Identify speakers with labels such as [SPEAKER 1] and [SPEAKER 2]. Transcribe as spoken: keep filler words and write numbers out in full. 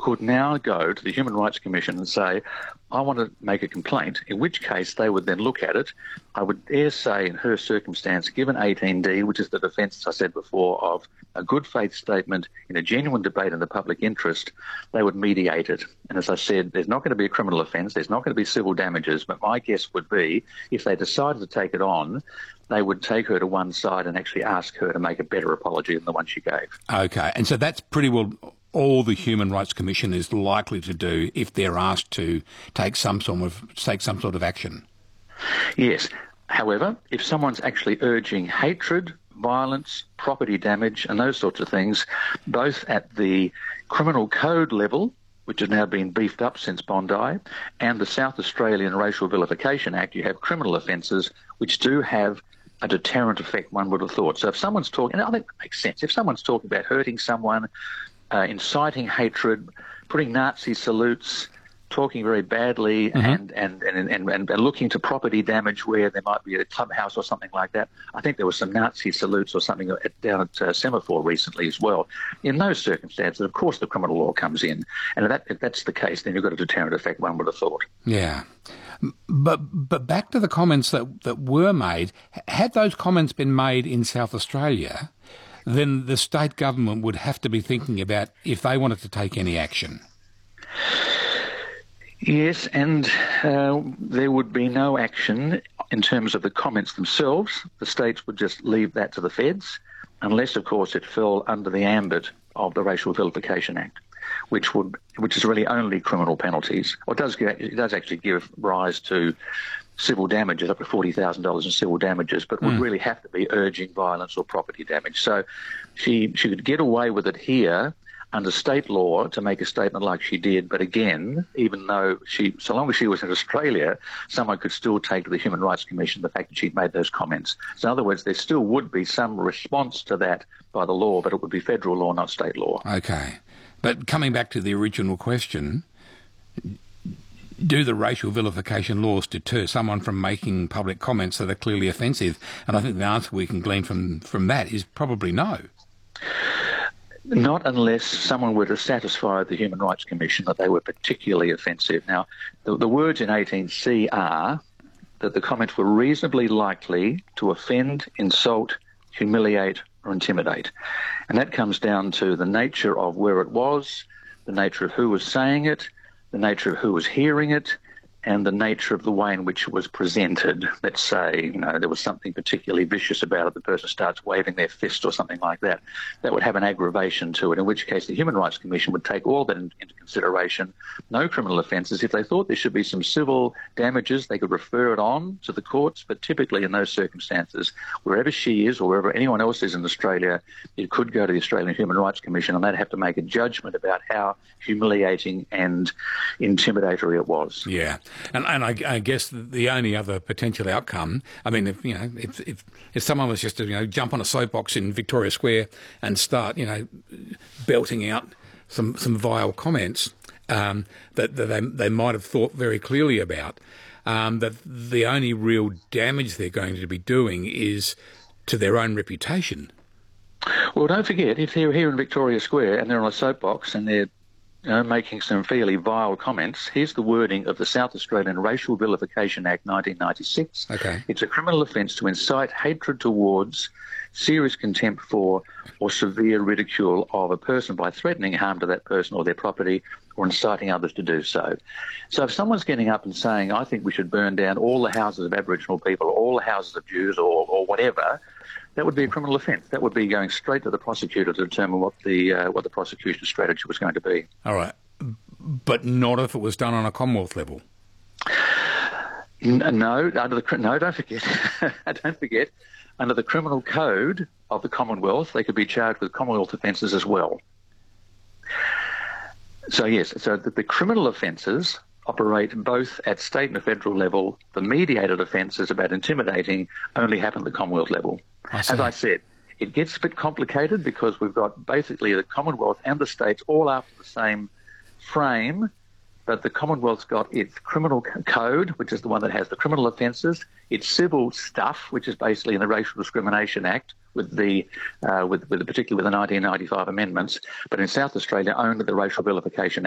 [SPEAKER 1] could now go to the Human Rights Commission and say, I want to make a complaint, in which case they would then look at it. I would dare say in her circumstance, given eighteen D, which is the defence, as I said before, of a good faith statement in a genuine debate in the public interest, they would mediate it. And as I said, there's not going to be a criminal offence, there's not going to be civil damages, but my guess would be if they decided to take it on, they would take her to one side and actually ask her to make a better apology than the one she gave.
[SPEAKER 2] Okay, and so that's pretty well all the Human Rights Commission is likely to do if they're asked to take some sort of take some sort of action.
[SPEAKER 1] Yes. However, if someone's actually urging hatred, violence, property damage and those sorts of things, both at the criminal code level, which has now been beefed up since Bondi, and the South Australian Racial Vilification Act, you have criminal offences which do have a deterrent effect, one would have thought. So if someone's talking, and I think it makes sense, if someone's talking about hurting someone, Uh, inciting hatred, putting Nazi salutes, talking very badly, mm-hmm. and, and, and, and, and, and looking to property damage where there might be a clubhouse or something like that. I think there were some Nazi salutes or something at, down at uh, Semaphore recently as well. In those circumstances, of course, the criminal law comes in. And if, that, if that's the case, then you've got a deterrent effect, one would have thought.
[SPEAKER 2] Yeah. But but back to the comments that, that were made, had those comments been made in South Australia, then the state government would have to be thinking about if they wanted to take any action.
[SPEAKER 1] Yes, and uh, there would be no action in terms of the comments themselves. The states would just leave that to the feds, unless, of course, it fell under the ambit of the Racial Vilification Act, which would which is really only criminal penalties. Or it does, it does actually give rise to civil damages, up to forty thousand dollars in civil damages, but would mm. really have to be urging violence or property damage. So she she could get away with it here under state law to make a statement like she did, but again, even though she, so long as she was in Australia, someone could still take to the Human Rights Commission the fact that she'd made those comments. So in other words, there still would be some response to that by the law, but it would be federal law, not state law.
[SPEAKER 2] Okay. But coming back to the original question, do the racial vilification laws deter someone from making public comments that are clearly offensive? And I think the answer we can glean from, from that is probably no.
[SPEAKER 1] Not unless someone were to satisfy the Human Rights Commission that they were particularly offensive. Now, the, the words in eighteen C are that the comments were reasonably likely to offend, insult, humiliate or intimidate. And that comes down to the nature of where it was, the nature of who was saying it, the nature of who was hearing it, and the nature of the way in which it was presented. Let's say, you know, there was something particularly vicious about it, the person starts waving their fist or something like that. That would have an aggravation to it, in which case the Human Rights Commission would take all that in, into consideration. No criminal offences. If they thought there should be some civil damages, they could refer it on to the courts, but typically in those circumstances, wherever she is or wherever anyone else is in Australia, it could go to the Australian Human Rights Commission and they'd have to make a judgment about how humiliating and intimidatory it was.
[SPEAKER 2] Yeah. And, and I, I guess the only other potential outcome, I mean, if you know, if if, if someone was just to you know jump on a soapbox in Victoria Square and start you know belting out some some vile comments um, that, that they they might have thought very clearly about, um, that the only real damage they're going to be doing is to their own reputation.
[SPEAKER 1] Well, don't forget, if they're here in Victoria Square and they're on a soapbox and they're You know, making some fairly vile comments, here's the wording of the South Australian Racial Vilification Act nineteen ninety-six.
[SPEAKER 2] Okay.
[SPEAKER 1] It's a criminal offence to incite hatred towards, serious contempt for, or severe ridicule of a person by threatening harm to that person or their property or inciting others to do so. So if someone's getting up and saying, I think we should burn down all the houses of Aboriginal people, all the houses of Jews or, or whatever, that would be a criminal offence. That would be going straight to the prosecutor to determine what the uh, what the prosecution strategy was going to be.
[SPEAKER 2] All right. But not if it was done on a Commonwealth level.
[SPEAKER 1] No, under the no, don't forget, don't forget, under the criminal code of the Commonwealth, they could be charged with Commonwealth offences as well. So yes, so the, the criminal offences operate both at state and federal level. The mediated offences about intimidating only happen at the Commonwealth level.
[SPEAKER 2] I
[SPEAKER 1] As I said, it gets a bit complicated because we've got basically the Commonwealth and the states all after the same frame, but the Commonwealth's got its criminal code, which is the one that has the criminal offences, its civil stuff, which is basically in the Racial Discrimination Act, with the uh, with, with particularly with the nineteen ninety-five amendments, but in South Australia only the Racial Vilification Act.